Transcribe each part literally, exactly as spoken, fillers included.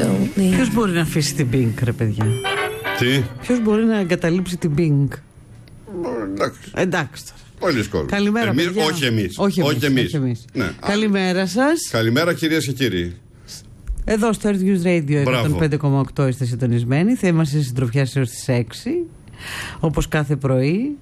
Ποιος μπορεί να αφήσει την Pink, ρε παιδιά? Τι? Ποιος μπορεί να εγκαταλείψει την Pink? Εντάξει. Εντάξει. Πολύ δύσκολο. Καλημέρα, εμείς, παιδιά. Όχι εμείς. Όχι εμείς. Όχι εμείς. Όχι εμείς. Ναι. Καλημέρα σας. Καλημέρα κυρίες και κύριοι. Εδώ στο Earth News Radio εκατόν πέντε κόμμα οκτώ είστε συντονισμένοι. Θα είμαστε στη συντροφιά έως τις έξι, όπως κάθε πρωί.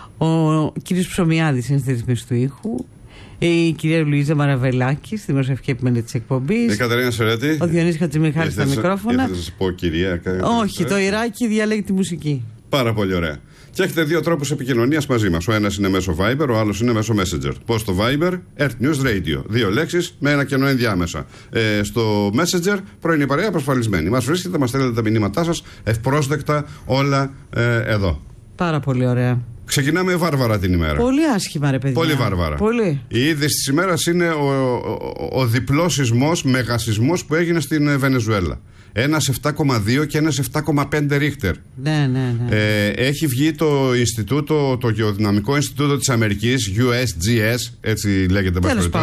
Ο κύριος Ψωμιάδης είναι στη ρυθμίση του ήχου. Η κυρία Λουίζα Μαραβελάκη, στη δημοσιογραφική επιμέλεια της εκπομπής. Η Κατερίνα Σερέτη. Ο Διονύσης Χατζημιχάλης στα μικρόφωνα. Ήθελα να σας πω κυρία. Όχι, το Ιράκι διαλέγει τη μουσική. Πάρα πολύ ωραία. Και έχετε δύο τρόπους επικοινωνίας μαζί μας. Ο ένας είναι μέσω Viber, ο άλλος είναι μέσω Messenger. Πώς το Viber? Earth News Radio. Δύο λέξεις με ένα κενό ενδιάμεσα. Ε, στο Messenger πρωινή παρέα προσφαλισμένη. Μας βρίσκεται, μας στέλνετε τα μηνύματά σας ευπρόσδεκτα όλα ε, εδώ. Πάρα πολύ ωραία. Ξεκινάμε βάρβαρα την ημέρα. Πολύ άσχημα, ρε παιδιά. Πολύ βάρβαρα. Πολύ. Η είδηση της ημέρας είναι ο, ο, ο διπλός σεισμός, μεγασεισμός που έγινε στην Βενεζουέλα. Ένας επτά κόμμα δύο και ένας επτά κόμμα πέντε ρίχτερ. Ναι, ναι, ναι. Ε, έχει βγει το Ινστιτούτο, το Γεωδυναμικό Ινστιτούτο της Αμερικής, γιου ες τζι ες, έτσι λέγεται,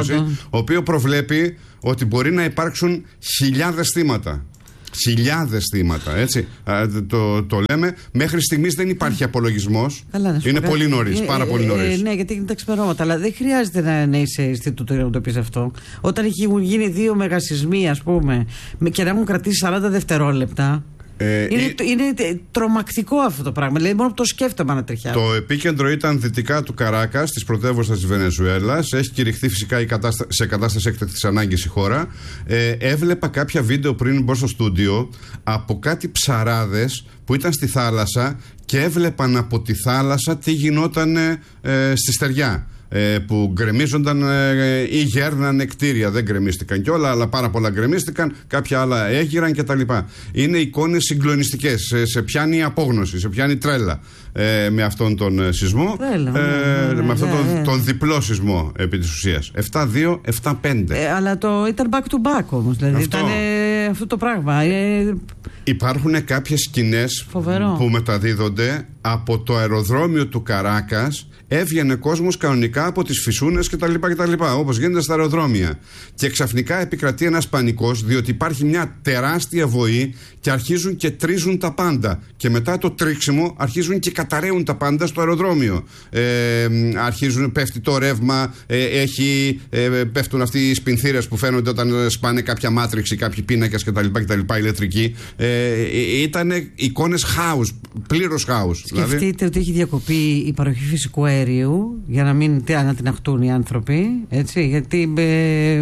ο οποίο προβλέπει ότι μπορεί να υπάρξουν χιλιάδες θύματα. Χιλιάδες θύματα, έτσι. Α, το, το λέμε. Μέχρι στιγμής δεν υπάρχει απολογισμός. Είναι πολύ νωρίς, ε, πάρα πολύ νωρίς. Ε, ναι, γιατί είναι τα ξημερώματα. Αλλά δεν χρειάζεται να, να είσαι Ινστιτούτο για να το πεις αυτό. Όταν έχουν γίνει δύο μεγασεισμοί, ας πούμε, και να έχουν κρατήσει σαράντα δευτερόλεπτα. Ε, είναι, ε, είναι τρομακτικό αυτό το πράγμα. Δηλαδή, μόνο που το σκέφτομαι να τριχιάζει. Το επίκεντρο ήταν δυτικά του Καράκας, της πρωτεύουσας της Βενεζουέλας. Έχει κηρυχθεί φυσικά η κατάστα... σε κατάσταση έκτακτης ανάγκης η χώρα. Ε, έβλεπα κάποια βίντεο πριν μπω στο στούντιο από κάτι ψαράδες που ήταν στη θάλασσα και έβλεπαν από τη θάλασσα τι γινόταν ε, στη στεριά. Που γκρεμίζονταν ε, ή γέρνανε κτίρια. Δεν γκρεμίστηκαν κιόλα, αλλά πάρα πολλά γκρεμίστηκαν. Κάποια άλλα έγιραν κτλ. Είναι εικόνες συγκλονιστικές. Σε, σε πιάνει η απόγνωση, σε πιάνει τρέλα ε, με αυτόν τον σεισμό. Τρέλα, ε, ναι, ναι, με αυτόν ναι, τον, ναι. τον διπλό σεισμό επί της ουσίας. επτά δύο επτά πέντε. Ε, αλλά το ήταν back to back όμως. Δηλαδή αυτό. Ήταν ε, αυτό το πράγμα. Ε, Υπάρχουν κάποιες σκηνές που μεταδίδονται από το αεροδρόμιο του Καράκας. Έβγαινε κόσμος κανονικά από τις φυσούνες κτλ. κτλ όπως γίνεται στα αεροδρόμια. Και ξαφνικά επικρατεί ένας πανικός, διότι υπάρχει μια τεράστια βοή και αρχίζουν και τρίζουν τα πάντα. Και μετά το τρίξιμο αρχίζουν και καταραίουν τα πάντα στο αεροδρόμιο. Ε, αρχίζουν, πέφτει το ρεύμα, ε, έχει, ε, πέφτουν αυτοί οι σπινθήρες που φαίνονται όταν σπάνε κάποια μάτριξη, κάποιοι πίνακες κτλ. κτλ ηλεκτρικοί. Ε, ήταν εικόνες χάους, πλήρως χάους. Σκεφτείτε δηλαδή ότι έχει διακοπεί η παροχή φυσικού αερίου για να μην ανατιναχτούν οι άνθρωποι, έτσι, γιατί ε,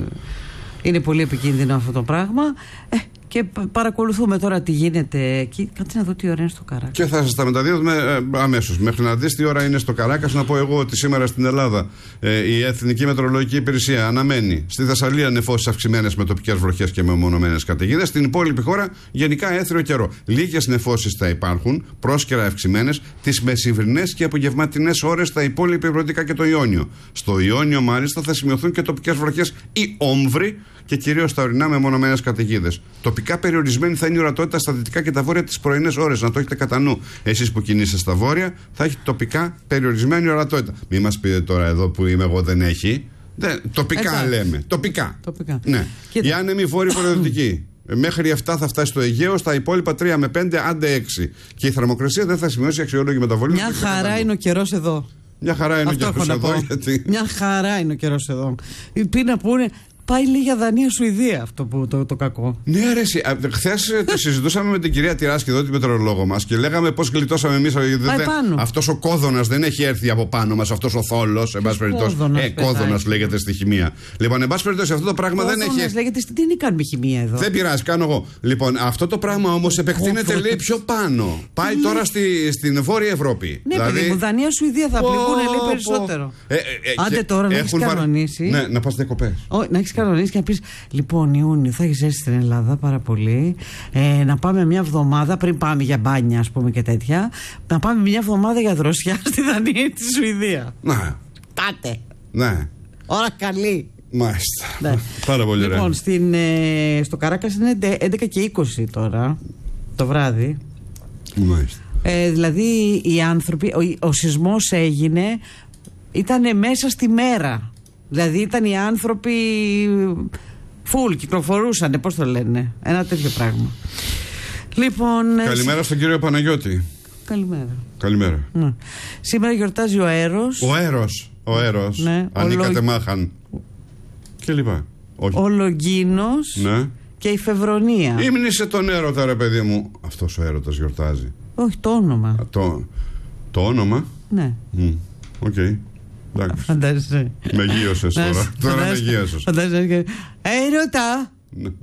είναι πολύ επικίνδυνο αυτό το πράγμα. Ε, και παρακολουθούμε τώρα τι γίνεται εκεί. Κάτσε να δω τι ώρα είναι στο Καράκας. Και θα σας τα μεταδίδουμε ε, αμέσως. Μέχρι να δεις τι ώρα είναι στο Καράκας, να πω εγώ ότι σήμερα στην Ελλάδα ε, η Εθνική Μετεωρολογική Υπηρεσία αναμένει στη Θεσσαλία νεφώσεις αυξημένες με τοπικές βροχές και με μονομένες καταιγίδες. Στην υπόλοιπη χώρα γενικά έθριο καιρό. Λίγες νεφώσεις θα υπάρχουν, πρόσκαιρα αυξημένες, τις μεσημβρινές και απογευματινές ώρες στα υπόλοιπα Ευρωτικά και το Ιόνιο. Στο Ιόνιο, μάλιστα, θα σημειωθούν και τοπικές βροχές ή όμβροι και κυρίως στα ορεινά με μονομένες καταιγίδες. Τοπικά περιορισμένη θα είναι η ορατότητα στα δυτικά και τα βόρεια τις πρωινές ώρες. Να το έχετε κατά νου. Εσείς που κινείστε στα βόρεια, θα έχει τοπικά περιορισμένη ορατότητα. Μην μας πείτε τώρα εδώ που είμαι εγώ δεν έχει. Δεν, τοπικά Εντάξει. λέμε. Τοπικά. τοπικά. Ναι. Κοίτα. Η άνεμη βόρεια βορειοδυτική. Μέχρι επτά θα φτάσει στο Αιγαίο, στα υπόλοιπα τρία με πέντε, άντε έξι. Και η θερμοκρασία δεν θα σημειώσει αξιόλογη μεταβολή. Μια χαρά είναι ο καιρός εδώ. Μια χαρά είναι Αυτό ο καιρός εδώ. Γιατί... Μια χαρά είναι ο καιρός εδώ. Πει να πούνε. Πάει λίγη για Δανία-Σουηδία αυτό που το, το κακό. Ναι, ρε, χθες το συζητούσαμε με την κυρία Τυράσκη εδώ, τη μετεωρολόγο μας, και λέγαμε πώς γλιτώσαμε εμείς. Αυτός ο κόδωνας δεν έχει έρθει από πάνω μας, αυτός ο θόλος. Εν πάση περιπτώσει. Ε, κόδωνας λέγεται στη χημεία. Λοιπόν, εν πάση περιπτώσει, αυτό το πράγμα κόδωνας δεν έχει. Λέγεται, τι είναι κάνουμε χημεία εδώ. Δεν πειράζει, κάνω εγώ. Λοιπόν, αυτό το πράγμα όμως επεκτείνεται λέει πιο πάνω. Πάει τώρα στη, στην Βόρεια Ευρώπη. Ναι, δηλαδή... παιδί μου, Δανία-Σουηδία θα πληγούν λέει περισσότερο. Άντε τώρα να έχει κανονίσει. Ναι, να πας διακοπές. Κανονίσει και να πει: Λοιπόν, Ιούνιο θα έχει ζέσει στην Ελλάδα πάρα πολύ. Ε, να πάμε μια εβδομάδα πριν πάμε για μπάνια, ας πούμε και τέτοια. Να πάμε μια εβδομάδα για δροσιά στη Δανία ή τη Σουηδία. Ναι. Πάτε. Ναι. Ώρα καλή. Μάλιστα. Ναι. Πάρα πολύ ωραία. Λοιπόν, στην, ε, στο Καράκας είναι έντεκα και είκοσι τώρα το βράδυ. Μάλιστα. Ε, δηλαδή οι άνθρωποι, ο, ο σεισμός έγινε, ήταν μέσα στη μέρα. Δηλαδή ήταν οι άνθρωποι Φουλ, κυκλοφορούσανε, πώς το λένε. Ένα τέτοιο πράγμα. Λοιπόν. Καλημέρα στον κύριο Παναγιώτη. Καλημέρα. Καλημέρα. Ναι. Σήμερα γιορτάζει ο Έρος. Ο Έρος. Ο Έρος. Ναι. Ανήκατε Λο... μάχαν. Και λοιπά. Όχι. Ο Λογγίνος. Ναι. Και η Φεβρονία. Ήμνησε τον έρωτα, ρε παιδί μου. Αυτός ο έρωτας γιορτάζει. Όχι, το όνομα. Α, το, το όνομα. Ναι. Οκ. Mm. Okay. Φαντάζεσαι. Με γύρωσες τώρα. Τώρα με γύρωσες. Φαντάζεσαι. Έρωτα.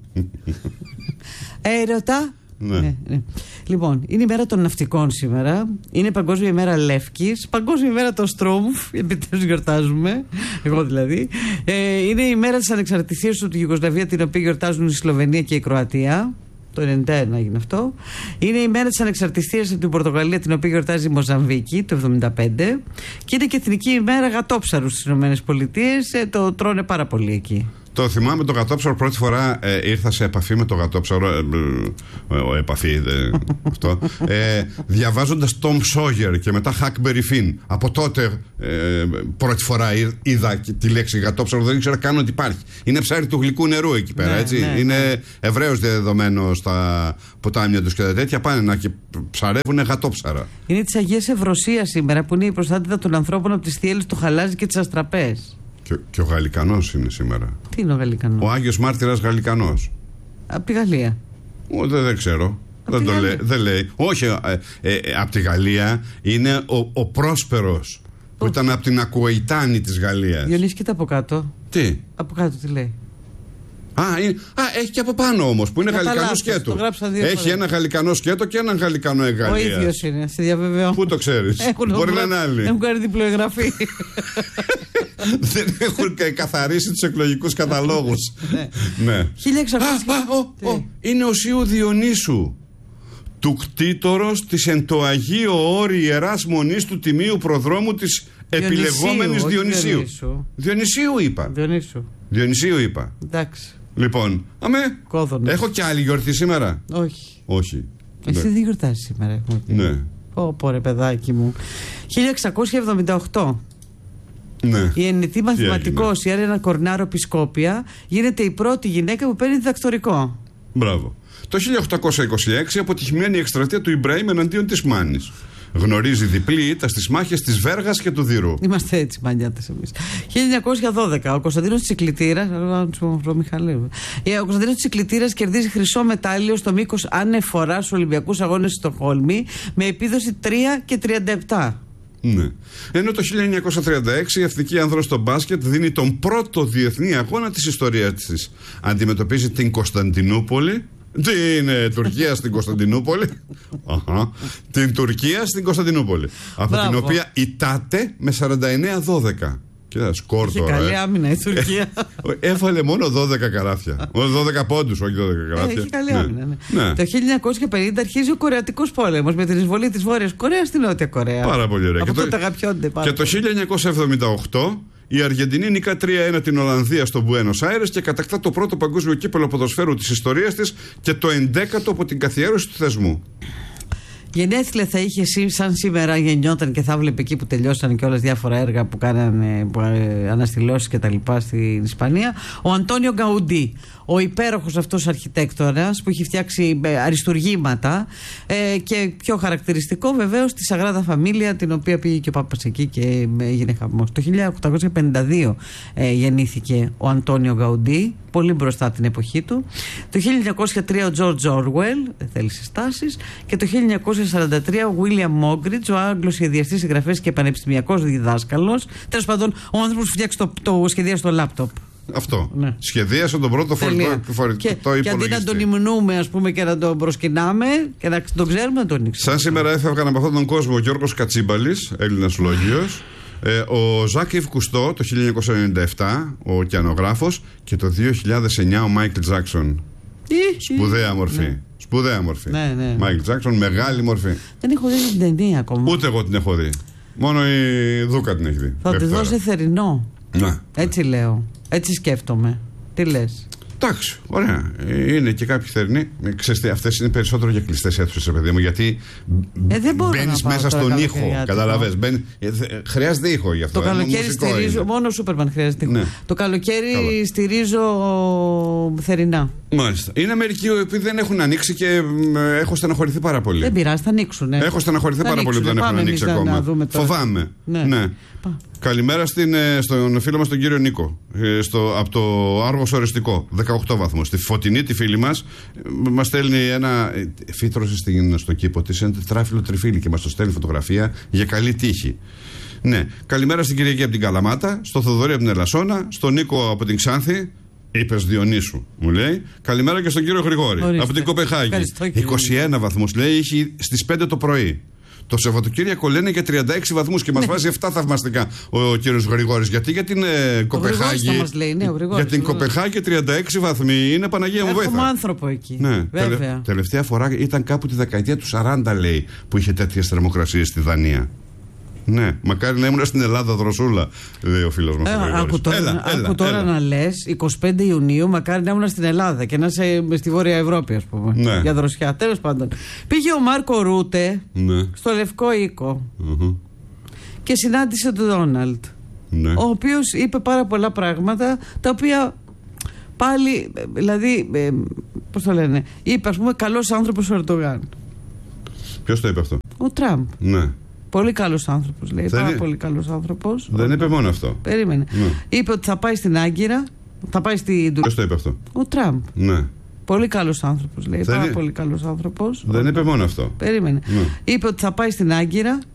Έρωτα. Ναι. Ναι, ναι. Λοιπόν, είναι η μέρα των ναυτικών σήμερα. Είναι Παγκόσμια ημέρα Λεύκης. Παγκόσμια ημέρα των Στρούμφ. Επιτέλους γιορτάζουμε. Εγώ δηλαδή. Ε, είναι η μέρα της ανεξαρτησίας του Ιουγκοσλαβία, την οποία γιορτάζουν η Σλοβενία και η Κροατία. Το ενενήντα ένα έγινε αυτό. Είναι η μέρα της ανεξαρτησίας από την Πορτογαλία, την οποία γιορτάζει η Μοζαμβίκη το εβδομήντα πέντε. Και είναι και εθνική ημέρα γατόψαρου στις ΗΠΑ. Ε, το τρώνε πάρα πολύ εκεί. Το θυμάμαι το γατόψαρο, πρώτη φορά ε, ήρθα σε επαφή με το γατόψαρο. Ε, ε, ε, επαφή, ε, αυτό. Ε, διαβάζοντας Tom Sawyer και μετά Huckleberry Finn. Από τότε ε, πρώτη φορά είδα τη λέξη γατόψαρο, δεν ήξερα καν ότι υπάρχει. Είναι ψάρι του γλυκού νερού εκεί πέρα, ναι, έτσι. Ναι, είναι ναι. Ευρέως διαδεδομένο στα ποτάμια τους και τα τέτοια. Πάνε να και ψαρεύουν γατόψαρα. Είναι της Αγίας Ευρωσίας σήμερα, που είναι η προστάτηδα των ανθρώπων από τις θύελες του χαλάζι και τις αστραπές. Και, και ο Γαλλικανός είναι σήμερα. Τι είναι ο Γαλλικανός? Ο Άγιος Μάρτυρας Γαλλικανός. Από τη Γαλλία. Ο, δεν, δεν ξέρω. Δεν, το λέει, δεν λέει. Όχι, ε, ε, ε, από τη Γαλλία είναι ο, ο Πρόσπερος, που oh. ήταν από την Ακουεϊτάνη της Γαλλίας. Διονύση, κοίτα από κάτω. Τι? Από κάτω τι λέει? Α, είναι, α, έχει και από πάνω όμως που είναι γαλλικανό σκέτο. Έχει φορές. Ένα γαλλικανό σκέτο και έναν γαλλικανό εγγαλία. Ο ίδιος είναι, σε διαβεβαιώ. Πού το ξέρεις? Μπορεί να είναι άλλοι. Έχουν κάνει διπλοεγγραφή. Δεν έχουν καθαρίσει τους εκλογικούς καταλόγους. Ναι. χίλια εξακόσια. Είναι ο Σίου Διονύσου, του κτήτορος της εν το Αγίο Όρη Ιεράς Μονής του Τιμίου Προδρόμου της επιλεγόμενης Διονυσίου. Διονυσίου είπα. Διονυσίου είπα. Εντάξει. Λοιπόν, αμέ, Κόδωνος. Έχω και άλλη γιορτή σήμερα? Όχι. Όχι. Εσύ ναι. δεν γιορτάζεις σήμερα? Ναι. Πω πω ρε παιδάκι μου. χίλια εξακόσια εβδομήντα οκτώ. Ναι. Η εννητή μαθηματικός η Άρενα Κορνάρο Πισκόπια γίνεται η πρώτη γυναίκα που παίρνει διδακτορικό. Μπράβο. Το χίλια οκτακόσια είκοσι έξι αποτυχημένη η εκστρατεία του Ιμπραήμ εναντίον της Μάνης. Γνωρίζει διπλή ήττα στις μάχες της Βέργας και του Δυρού. Είμαστε έτσι μανιάτες εμείς. χίλια εννιακόσια δώδεκα. Ο Κωνσταντίνος Τσικλητήρας. Ο Κωνσταντίνος Τσικλητήρας κερδίζει χρυσό μετάλλιο στο μήκος ανεφορά στους Ολυμπιακούς Αγώνες στη Στοκχόλμη με επίδοση τρία και τριάντα επτά. Ναι. Ενώ το χίλια εννιακόσια τριάντα έξι η εθνική άνδρος στο μπάσκετ δίνει τον πρώτο διεθνή αγώνα της ιστορίας της. Αντιμετωπίζει την Κωνσταντινούπολη. Τι είναι, Τουρκία στην Κωνσταντινούπολη. Αχα. Την Τουρκία στην Κωνσταντινούπολη. Από Μπράβο. Την οποία ητάται με σαράντα εννέα δώδεκα. Κοίτα, σκορ τώρα. Έχει καλή άμυνα η Τουρκία. Έβαλε μόνο δώδεκα καλάθια. Μόνο δώδεκα πόντους, όχι δώδεκα καλάθια. Έχει καλή άμυνα. Ναι. Ναι. Το χίλια εννιακόσια πενήντα αρχίζει ο Κορεατικός πόλεμος με την εισβολή της Βόρειας Κορέας στη Νότια Κορέα. Πάρα πολύ ωραία. Από και, το, αγαπιόνται πάρα και το χίλια εννιακόσια εβδομήντα οκτώ η Αργεντινή νικά τρία ένα την Ολλανδία στο Μπουένος Άιρες και κατακτά το πρώτο παγκόσμιο κύπελλο ποδοσφαίρου της ιστορίας της και το ενδέκατο από την καθιέρωση του θεσμού. Γενέθλια θα είχε σαν σήμερα, γεννιόταν και θα βλέπει εκεί που τελειώσαν και όλες διάφορα έργα που κάνανε αναστηλώσεις και τα λοιπά στην Ισπανία, ο Αντώνιο Γκαουντί, ο υπέροχος αυτός αρχιτέκτονας που έχει φτιάξει αριστουργήματα ε, και πιο χαρακτηριστικό βεβαίως τη Σαγράδα Φαμίλια, την οποία πήγε και ο Πάπας εκεί και έγινε χαμός. Το χίλια οκτακόσια πενήντα δύο ε, γεννήθηκε ο Αντώνιο Γκαουντί, πολύ μπροστά την εποχή του. Το χίλια εννιακόσια τρία ο Τζορτζ Όρουελ, δεν θέλει συστάσεις, και το χίλια εννιακόσια σαράντα τρία ο Βίλιαμ Μόγκριτς, ο Άγγλος σχεδιαστής, συγγραφέας και πανεπιστημιακός διδάσκαλος. Τέλος πάντων, ο άνθρωπος που φτιάξει το, το σχεδίασε το λάπτοπ. Αυτό. Ναι. Σχεδίασε τον πρώτο φορητό υπολογιστή. Και αντί να τον υμνούμε, ας πούμε, και να τον προσκυνάμε και να τον ξέρουμε, να τον ήξερε. Σαν σήμερα έφευγαν από αυτόν τον κόσμο ο Γιώργος Κατσίμπαλης, Έλληνας λογίος. Ε, ο Ζακ Ιβ Κουστό το χίλια εννιακόσια ενενήντα επτά, ο ωκεανογράφος, και το δύο χιλιάδες εννιά ο Μάικλ Τζάκσον. Σπουδαία μορφή. Ναι. Σπουδαία μορφή. Ναι, ναι. Μάικλ Τζάκσον, μεγάλη μορφή. Δεν έχω δει την ταινία ακόμα. Ούτε εγώ την έχω δει. Μόνο η Δούκα την έχει δει. Θα τη δώσει θερινό. Να. Έτσι λέω. Έτσι σκέφτομαι. Τι λες? Εντάξει, ωραία. Είναι και κάποιοι θερινοί. Αυτές είναι περισσότερο για κλειστές αίθουσες, παιδί μου, γιατί ε, μπαίνεις μέσα στον ήχο. Καταλαβες. Ε, χρειάζεται ήχο γι' αυτό. Το καλοκαίρι στηρίζω. Μόνο ο Σούπερμαν χρειάζεται ήχο. Ναι. Το καλοκαίρι Καλά. στηρίζω θερινά. Μάλιστα. Είναι μερικοί που δεν έχουν ανοίξει και έχω στεναχωρηθεί πάρα πολύ. Δεν πειράζει, θα ανοίξουν. Ναι. Έχω στεναχωρηθεί πάρα πολύ που δεν έχουν ανοίξει ακόμα. Φοβάμαι. Ναι. ναι. Καλημέρα στην, στον φίλο μας τον κύριο Νίκο, στο, από το Άργος Οριστικό, δεκαοκτώ βαθμούς. Στη Φωτεινή, τη φίλη μας, μας στέλνει ένα. Φύτρωσε στο κήπο της, ένα τετράφυλλο τριφύλι και μας το στέλνει φωτογραφία για καλή τύχη. Ναι. Καλημέρα στην Κυριακή από την Καλαμάτα, στο Θοδωρή από την Ελασσόνα, στον Νίκο από την Ξάνθη. Είπες Διονύσου, μου λέει. Καλημέρα και στον κύριο Γρηγόρη. Ορίστε. Από την Κοπεχάγη. είκοσι ένα βαθμούς, λέει, είχε στις πέντε το πρωί. Το Σαββατοκύριακο λένε για τριάντα έξι βαθμούς και μας ναι. βάζει επτά θαυμαστικά ο, ο κύριος Γρηγόρης. Γιατί για την ε, Κοπεχάγη. Μας λέει, ναι, ο Γρηγόρης, για την Κοπεχάγη τριάντα έξι βαθμοί είναι Παναγία μου βοήθεια. Έχουμε άνθρωπο εκεί. Ναι, τελε, τελευταία φορά ήταν κάπου τη δεκαετία του σαράντα, λέει, που είχε τέτοιες θερμοκρασίες στη Δανία. Ναι, μακάρι να ήμουν στην Ελλάδα δροσούλα, λέει ο φίλος μας. Ε, άκου τώρα, έλα, άκου έλα, τώρα έλα. να λες εικοστή πέμπτη Ιουνίου, μακάρι να ήμουν στην Ελλάδα και να είσαι στη Βόρεια Ευρώπη, ας πούμε. Ναι. Για δροσιά. Τέλος πάντων. Πήγε ο Μάρκο Ρούτε ναι. στο Λευκό Οίκο uh-huh. και συνάντησε τον Ντόναλντ. Ναι. Ο οποίος είπε πάρα πολλά πράγματα τα οποία πάλι, δηλαδή, ε, πώς το λένε, είπε, ας πούμε, καλός άνθρωπος ο Ερντογάν. Ποιος το είπε αυτό? Ο Τραμπ. Ναι. Πολύ καλός άνθρωπος, λέει. Δεν πάρα είναι... πολύ καλός άνθρωπος. Δεν είπε μόνο αυτό. Περίμενε. Ναι. Είπε ότι θα πάει στην Άγκυρα. Θα πάει στην. Ποιος το είπε αυτό? Ο Τραμπ. Ναι. Πολύ καλός άνθρωπος, λέει. Δεν πάρα είναι... πολύ καλός άνθρωπος. Δεν είπε μόνο αυτό. Περίμενε. Ναι. Είπε ότι θα πάει στην Άγκυρα